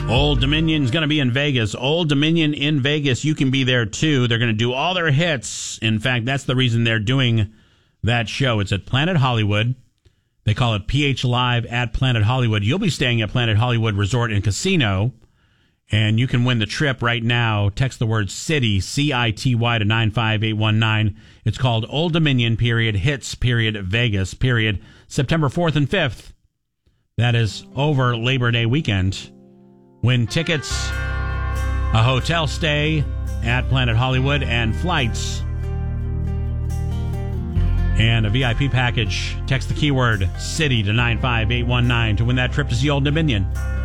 Old Dominion's going to be in Vegas. Old Dominion in Vegas. You can be there, too. They're going to do all their hits. In fact, that's the reason they're doing that show. It's at Planet Hollywood. They call it PH Live at Planet Hollywood. You'll be staying at Planet Hollywood Resort and Casino, and you can win the trip right now. Text the word CITY, C-I-T-Y, to 95819. It's called Old Dominion, period, hits, period, Vegas, period, September 4th and 5th. That is over Labor Day weekend. Win tickets, a hotel stay at Planet Hollywood, and flights, and a VIP package. Text the keyword CITY to 95819 to win that trip to see Old Dominion.